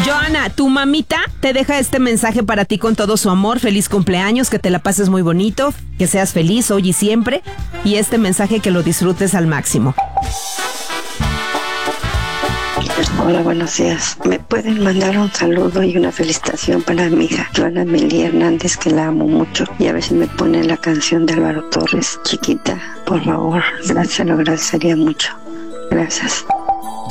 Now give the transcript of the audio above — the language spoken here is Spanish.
Joana, tu mamita te deja este mensaje para ti con todo su amor. Feliz cumpleaños, que te la pases muy bonito, que seas feliz hoy y siempre. Y este mensaje que lo disfrutes al máximo. Hola, buenos días. ¿Me pueden mandar un saludo y una felicitación para mi hija, Joana Meli Hernández, que la amo mucho? Y a ver si me ponen la canción de Álvaro Torres, Chiquita, por favor. Gracias, lo agradecería mucho. Gracias.